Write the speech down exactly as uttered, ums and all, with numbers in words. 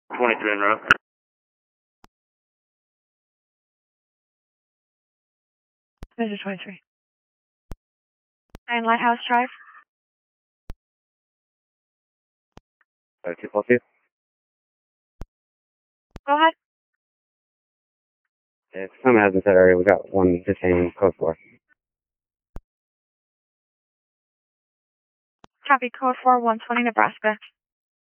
twenty-three in row. This is twenty-three. And Lighthouse Drive. Uh, two plus two. Go ahead. If someone hasn't said already, we got one detained code four. Copy, code four, one twenty, Nebraska.